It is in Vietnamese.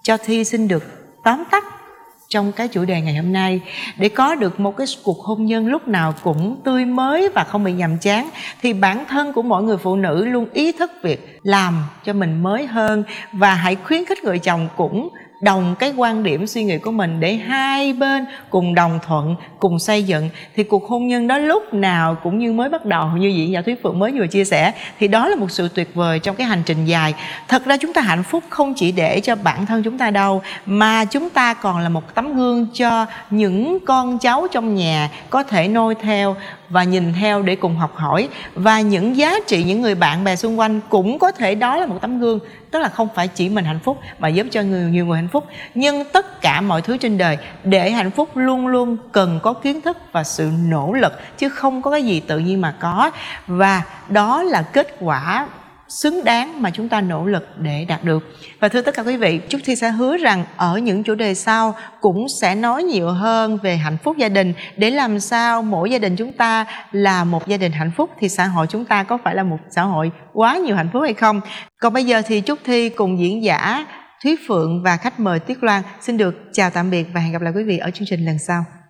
cho Thi xin được tóm tắt trong cái chủ đề ngày hôm nay. Để có được một cái cuộc hôn nhân lúc nào cũng tươi mới và không bị nhàm chán, thì bản thân của mỗi người phụ nữ luôn ý thức việc làm cho mình mới hơn, và hãy khuyến khích người chồng cũng đồng cái quan điểm suy nghĩ của mình, để hai bên cùng đồng thuận, cùng xây dựng, thì cuộc hôn nhân đó lúc nào cũng như mới bắt đầu, như diễn giả Thúy Phượng mới vừa chia sẻ. Thì đó là một sự tuyệt vời trong cái hành trình dài. Thật ra chúng ta hạnh phúc không chỉ để cho bản thân chúng ta đâu, mà chúng ta còn là một tấm gương cho những con cháu trong nhà có thể noi theo và nhìn theo để cùng học hỏi. Và những giá trị, những người bạn bè xung quanh cũng có thể đó là một tấm gương. Tức là không phải chỉ mình hạnh phúc mà giúp cho nhiều người hạnh phúc. Nhưng tất cả mọi thứ trên đời để hạnh phúc luôn luôn cần có kiến thức và sự nỗ lực, chứ không có cái gì tự nhiên mà có. Và đó là kết quả xứng đáng mà chúng ta nỗ lực để đạt được. Và thưa tất cả quý vị, Trúc Thi sẽ hứa rằng ở những chủ đề sau cũng sẽ nói nhiều hơn về hạnh phúc gia đình, để làm sao mỗi gia đình chúng ta là một gia đình hạnh phúc, thì xã hội chúng ta có phải là một xã hội quá nhiều hạnh phúc hay không. Còn bây giờ thì Trúc Thi cùng diễn giả Thúy Phượng và khách mời Tuyết Loan xin được chào tạm biệt và hẹn gặp lại quý vị ở chương trình lần sau.